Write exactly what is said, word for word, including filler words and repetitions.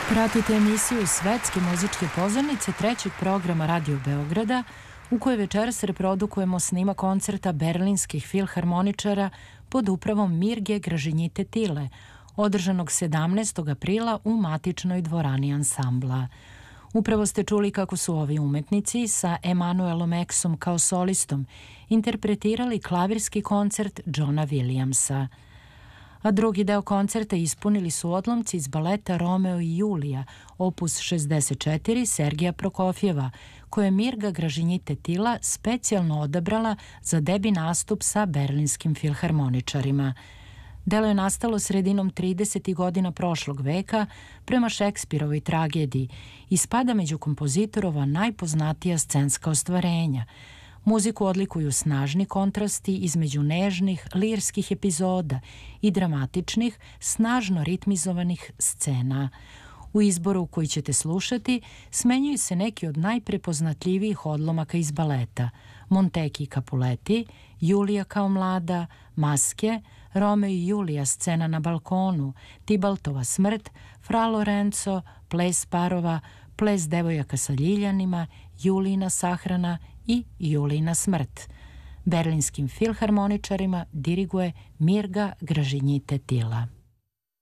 Pratite emisiju Svetske muzičke pozornice trećeg programa Radio Beograda, u kojoj večeras reprodukujemo snima koncerta berlinskih filharmoničara pod upravom Mirge Gražinjite Tile, održanog sedamnaestog aprila u matičnoj dvorani ansambla. Upravo ste čuli kako su ovi umetnici sa Emanuelom Eksom kao solistom interpretirali klavirski koncert Johna Williamsa. A drugi deo koncerta ispunili su odlomci iz baleta Romeo i Julija, opus šezdeset četiri Sergeja Prokofjeva, koje je Mirga Gražinjite Tila specijalno odabrala za debi nastup sa berlinskim filharmoničarima. Delo je nastalo sredinom tridesetih godina prošlog veka prema Šekspirovoj tragediji i spada među kompozitorova najpoznatija scenska ostvarenja. Muziku odlikuju snažni kontrasti između nežnih, lirskih epizoda i dramatičnih, snažno ritmizovanih scena. U izboru koji ćete slušati smenjuju se neki od najprepoznatljivijih odlomaka iz baleta: Monteki i Capuleti, Julija kao mlada, Maske, Romeo i Julija scena na balkonu, Tibaltova smrt, Fra Lorenzo, Ples parova, Ples devojaka sa ljiljanima, Julijina sahrana i Julijina smrt. Berlinskim filharmoničarima diriguje Mirga Gražinjite Tila.